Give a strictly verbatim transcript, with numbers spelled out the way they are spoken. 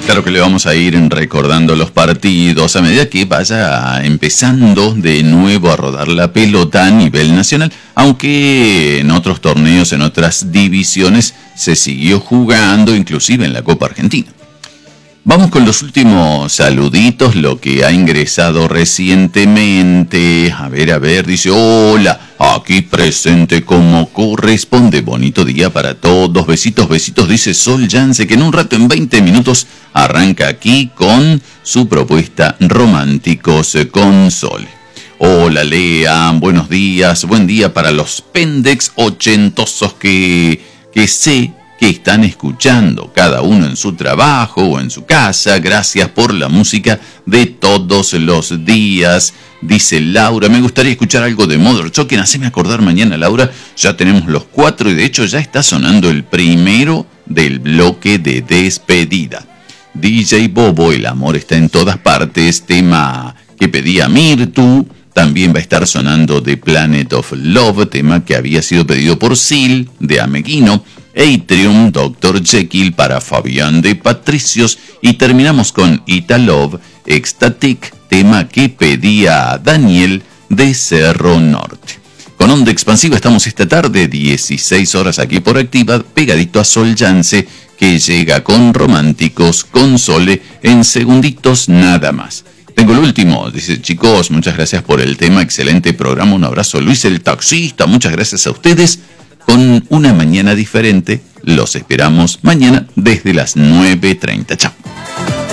Claro que le vamos a ir recordando los partidos a medida que vaya empezando de nuevo a rodar la pelota a nivel nacional, aunque en otros torneos, en otras divisiones, se siguió jugando, inclusive en la Copa Argentina. Vamos con los últimos saluditos, lo que ha ingresado recientemente. A ver, a ver, dice, hola, aquí presente como corresponde. Bonito día para todos. Besitos, besitos, dice Sol Yance, que en un rato, en veinte minutos, arranca aquí con su propuesta Románticos con Sol. Hola, Lea, buenos días. Buen día para los pendex ochentosos que, que sé que están escuchando, cada uno en su trabajo o en su casa. Gracias por la música de todos los días, dice Laura. Me gustaría escuchar algo de Mother Talking. Haceme acordar mañana, Laura. Ya tenemos los cuatro y de hecho ya está sonando el primero del bloque de despedida. D J Bobo, El amor está en todas partes, tema que pedía Mirtu. También va a estar sonando The Planet of Love, tema que había sido pedido por Sil, de Ameguino. Atrium, doctor Jekyll para Fabián de Patricios. Y terminamos con Italove, Ecstatic, tema que pedía Daniel de Cerro Norte. Con Onda Expansiva estamos esta tarde, dieciséis horas aquí por Activa, pegadito a Sol Yance, que llega con Románticos con Sole en segunditos nada más. Tengo el último, dice, chicos, muchas gracias por el tema, excelente programa, un abrazo, Luis el taxista, muchas gracias a ustedes. Con una mañana diferente, los esperamos mañana desde las nueve treinta. Chao.